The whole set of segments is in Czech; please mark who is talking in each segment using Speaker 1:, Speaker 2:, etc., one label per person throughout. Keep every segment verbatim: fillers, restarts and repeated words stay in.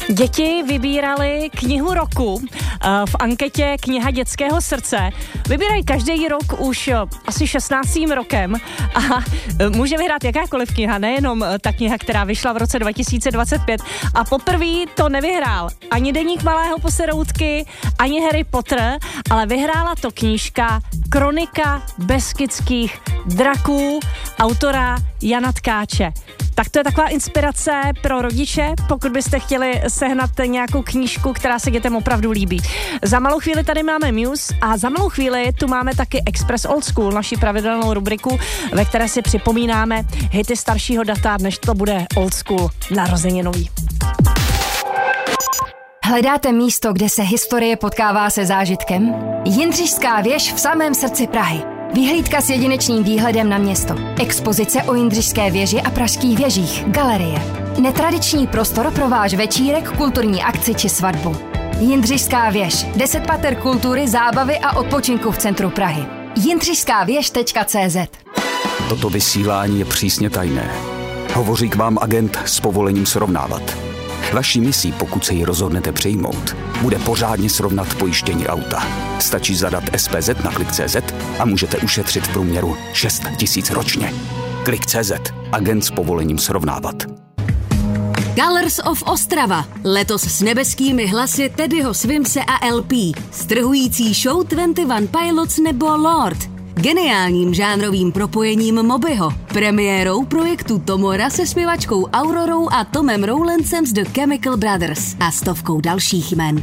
Speaker 1: Děti vybírali knihu roku v anketě Kniha dětského srdce. Vybírají každý rok už asi šestnáctým rokem a může vyhrát jakákoliv kniha, nejenom ta kniha, která vyšla v roce dva tisíce dvacet pět. A poprvé to nevyhrál ani Deník malého poseroutky, ani Harry Potter, ale vyhrála to knížka Kronika beskydských draků autora Jana Tkáče. Tak to je taková inspirace pro rodiče, pokud byste chtěli sehnat nějakou knížku, která se dětem opravdu líbí. Za malou chvíli tady máme Muse a za malou chvíli tu máme taky Express Old School, naši pravidelnou rubriku, ve které si připomínáme hity staršího data, než to bude Old School narozeninový.
Speaker 2: Hledáte místo, kde se historie potkává se zážitkem? Jindřišská věž v samém srdci Prahy. Vyhlídka s jedinečným výhledem na město. Expozice o Jindřišské věži a pražských věžích. Galerie. Netradiční prostor pro váš večírek, kulturní akci či svatbu. Jindřišská věž. Deset pater kultury, zábavy a odpočinku v centru Prahy. jindřišská věž tečka cé zet.
Speaker 3: Toto vysílání je přísně tajné. Hovoří k vám agent s povolením srovnávat. Vaší misí, pokud se ji rozhodnete přijmout, bude pořádně srovnat pojištění auta. Stačí zadat S P Z na klik tečka cé zet a můžete ušetřit v průměru šest tisíc ročně. klik tečka cé zet. Agent s povolením srovnávat.
Speaker 4: Colors of Ostrava. Letos s nebeskými hlasy Teddyho Swimse a L P. Strhující show dvacet jedna Pilots nebo Lord. Geniálním žánrovým propojením Mobyho, premiérou projektu Tomora se zpěvačkou Aurorou a Tomem Rowlandsem z The Chemical Brothers a stovkou dalších jmen.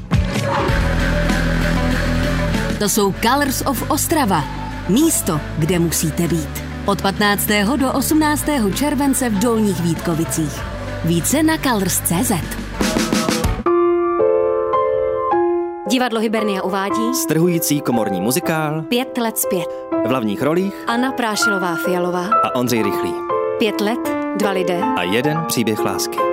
Speaker 4: To jsou Colors of Ostrava. Místo, kde musíte být. Od patnáctého do osmnáctého července v Dolních Vítkovicích. Více na colors tečka cé zet.
Speaker 5: Divadlo Hybernia uvádí
Speaker 6: strhující komorní muzikál
Speaker 5: Pět let zpět.
Speaker 6: V hlavních rolích
Speaker 5: Anna Prášilová Fialová
Speaker 6: a Ondřej Rychlý.
Speaker 5: Pět let, dva lidé
Speaker 6: a jeden příběh lásky.